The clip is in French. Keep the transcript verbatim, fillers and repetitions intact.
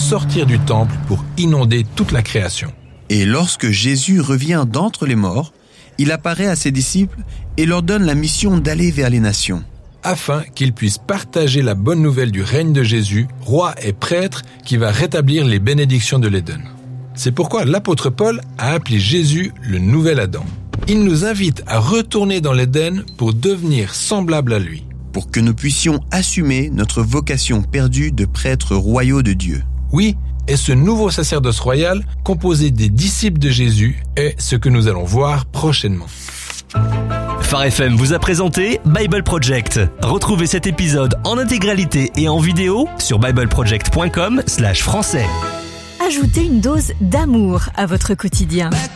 sortir du temple pour inonder toute la création. Et lorsque Jésus revient d'entre les morts, il apparaît à ses disciples et leur donne la mission d'aller vers les nations. Afin qu'ils puissent partager la bonne nouvelle du règne de Jésus, roi et prêtre qui va rétablir les bénédictions de l'Éden. C'est pourquoi l'apôtre Paul a appelé Jésus le nouvel Adam. Il nous invite à retourner dans l'Éden pour devenir semblables à lui. Pour que nous puissions assumer notre vocation perdue de prêtres royaux de Dieu. Oui, et ce nouveau sacerdoce royal, composé des disciples de Jésus, est ce que nous allons voir prochainement. Phare F M vous a présenté Bible Project. Retrouvez cet épisode en intégralité et en vidéo sur bible project point com slash français. Ajoutez une dose d'amour à votre quotidien.